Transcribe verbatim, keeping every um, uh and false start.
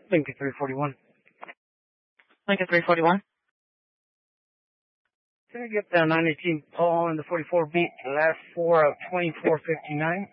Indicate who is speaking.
Speaker 1: Lincoln three forty-one.
Speaker 2: Lincoln three forty-one.
Speaker 1: Can I get the nine eighteen Paul and the forty-four beat, the last four of twenty-four fifty-nine?